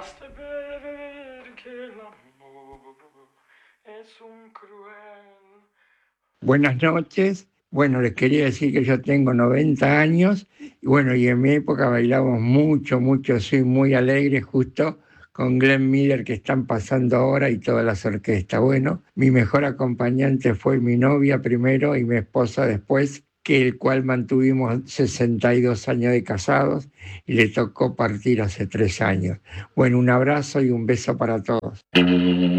Baste ver que el amor es un cruel. Buenas noches. Bueno, les quería decir que yo tengo 90 años y bueno, y en mi época bailábamos mucho, mucho, soy muy alegre, justo con Glenn Miller que están pasando ahora y todas las orquestas. Bueno, mi mejor acompañante fue mi novia primero y mi esposa después, que el cual mantuvimos 62 años de casados y le tocó partir hace 3 años. Bueno, un abrazo y un beso para todos.